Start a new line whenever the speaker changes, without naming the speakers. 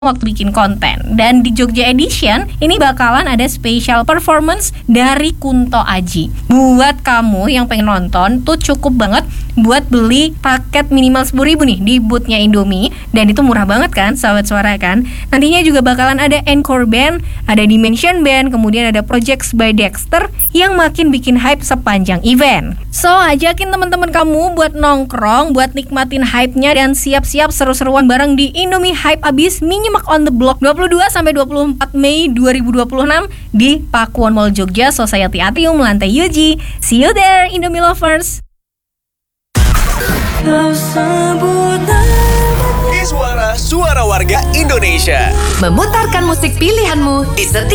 waktu bikin konten. Dan di Jogja Edition ini bakalan ada special performance dari Kunto Aji. Buat kamu yang pengen nonton tuh cukup banget buat beli paket minimal 10.000 nih di bootnya Indomie. Dan itu murah banget kan, sahabat suara kan. Nantinya juga bakalan ada Encore Band, ada Dimension Band, kemudian ada Projects by Dexter yang makin bikin hype sepanjang event. So ajakin teman-teman kamu buat nongkrong, buat nikmatin hype-nya dan siap-siap seru-seruan bareng di Indomie Hype Abis Minimark on the Block 22-24 Mei 2026 di Pakuwon Mall Jogja Society Atrium lantai UG. See you there, Indomie lovers.
Suara warga Indonesia.
Memutarkan musik pilihanmu di setiap